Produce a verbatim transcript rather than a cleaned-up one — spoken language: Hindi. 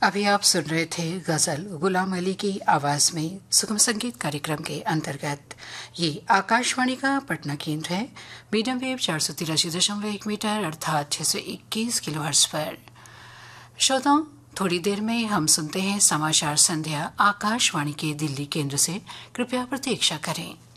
अभी आप सुन रहे थे गजल गुलाम अली की आवाज में सुगम संगीत कार्यक्रम के अंतर्गत। ये आकाशवाणी का पटना केंद्र है। मीडियम वेव चार सौ तिरासी दशमलव एक मीटर अर्थात छह सौ इक्कीस किलो हर्ट्ज पर। श्रोताओं, थोड़ी देर में हम सुनते हैं समाचार संध्या आकाशवाणी के दिल्ली केंद्र से। कृपया प्रतीक्षा करें।